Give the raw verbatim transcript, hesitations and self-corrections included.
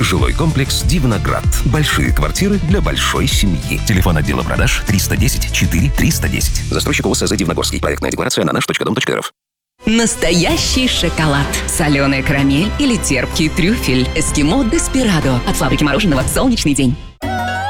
Жилой комплекс «Дивноград». Большие квартиры для большой семьи. Телефон отдела продаж триста десять четыре триста десять. Застройщик ОСЗ «Дивногорский». Проектная декларация на наш точка дом точка эр эф. Настоящий шоколад. Соленая карамель или терпкий трюфель. Эскимо Деспирадо. От фабрики мороженого «Солнечный день».